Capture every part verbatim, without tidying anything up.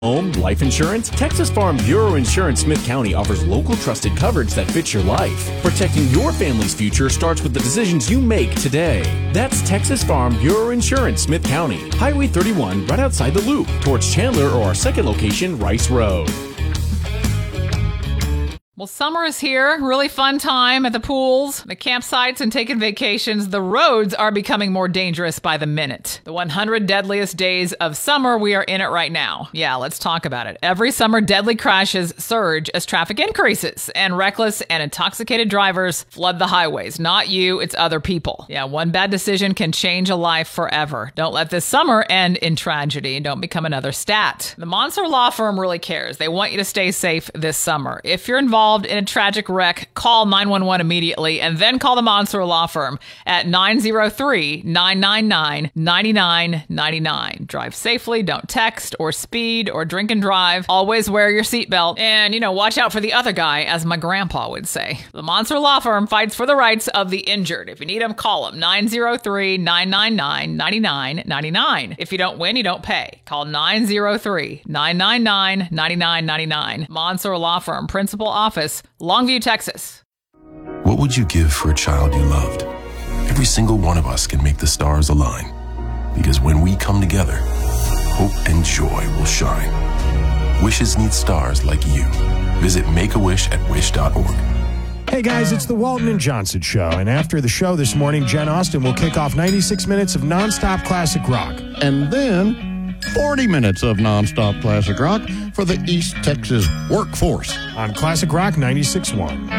Home, life insurance? Texas Farm Bureau Insurance Smith County offers local trusted coverage that fits your life. Protecting your family's future starts with the decisions you make today. That's Texas Farm Bureau Insurance Smith County, Highway thirty-one, right outside the Loop, towards Chandler or our second location, Rice Road. Well, summer is here. Really fun time at the pools, the campsites, and taking vacations. The roads are becoming more dangerous by the minute. The one hundred deadliest days of summer, we are in it right now. Yeah, let's talk about it. Every summer, deadly crashes surge as traffic increases, and reckless and intoxicated drivers flood the highways. Not you, it's other people. Yeah, one bad decision can change a life forever. Don't let this summer end in tragedy. Don't become another stat. The Monster Law Firm really cares. They want you to stay safe this summer. If you're involved in a tragic wreck, call nine one one immediately and then call the Monster Law Firm at nine zero three, nine nine nine, nine nine nine nine. Drive safely, don't text or speed or drink and drive. Always wear your seatbelt and, you know, watch out for the other guy, as my grandpa would say. The Monster Law Firm fights for the rights of the injured. If you need them, call them nine zero three, nine nine nine, nine nine nine nine. If you don't win, you don't pay. Call nine zero three, nine nine nine, nine nine nine nine. Monster Law Firm, Principal Office, Longview, Texas. What would you give for a child you loved? Every single one of us can make the stars align. Because when we come together, hope and joy will shine. Wishes need stars like you. Visit Make-A-Wish at wish dot org. Hey guys, it's the Walton and Johnson Show, and after the show this morning, Jen Austen will kick off ninety-six minutes of nonstop classic rock. And then forty minutes of nonstop classic rock for the East Texas workforce. On Classic Rock ninety-six point one.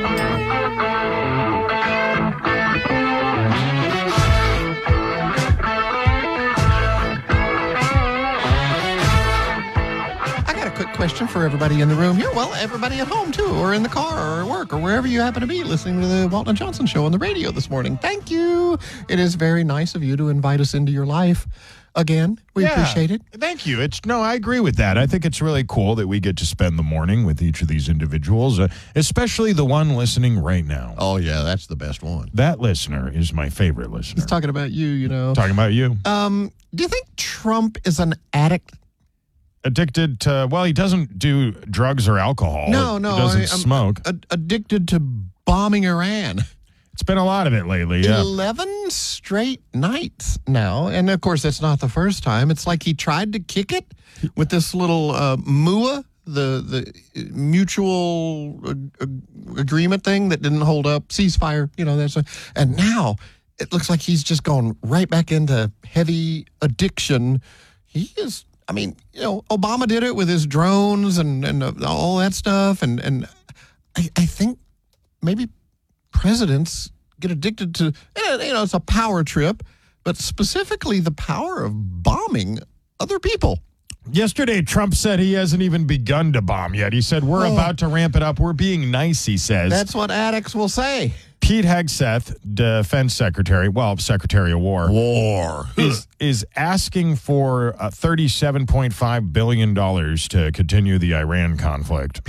Quick question for everybody in the room here. Well, everybody at home, too, or in the car, or at work, or wherever you happen to be listening to the Walton and Johnson Show on the radio this morning. Thank you. It is very nice of you to invite us into your life again. We yeah, appreciate it. Thank you. It's no, I agree with that. I think it's really cool that we get to spend the morning with each of these individuals, uh, especially the one listening right now. Oh, yeah, that's the best one. That listener is my favorite listener. He's talking about you, you know. Talking about you. Um, do you think Trump is an addict? Addicted to, well, he doesn't do drugs or alcohol. No, no. He doesn't I, smoke. A- addicted to bombing Iran. It's been a lot of it lately, yeah. eleven straight nights now. And, of course, that's not the first time. It's like he tried to kick it with this little uh, M U A, the, the mutual ag- agreement thing that didn't hold up, ceasefire, you know. That's a, and now it looks like he's just gone right back into heavy addiction. He is... I mean, you know, Obama did it with his drones and, and uh, all that stuff. And, and I, I think maybe presidents get addicted to, you know, it's a power trip, but specifically the power of bombing other people. Yesterday, Trump said he hasn't even begun to bomb yet. He said, we're oh. about to ramp it up. We're being nice, he says. That's what addicts will say. Pete Hegseth, Defense Secretary, well, Secretary of War, War is is asking for uh, thirty-seven point five billion dollars to continue the Iran conflict.